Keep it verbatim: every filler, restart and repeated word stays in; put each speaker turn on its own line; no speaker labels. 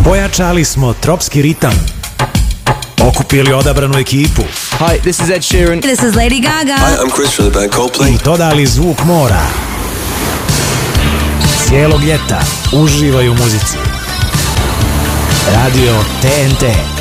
Pojačali smo tropski ritam, okupili odabranu ekipu.
Hi, this is Ed Sheeran.
This is Lady Gaga.
Hi, I'm Chris from the band Coldplay.
I dodali zvuk mora. Cijelog ljeta uživaj u muzici. Radio T N T.